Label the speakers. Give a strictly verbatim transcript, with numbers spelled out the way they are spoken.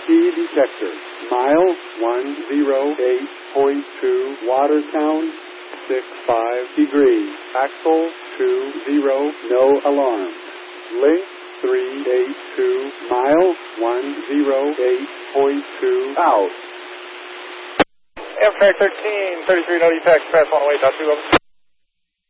Speaker 1: Key detector. Mile one oh eight point two. Watertown, six five degrees. Axle two zero. No alarm. Link three eight two. Mile one oh eight point two. Out.
Speaker 2: Amtrak thirteen, thirty-three, no defects, press one oh eight point two.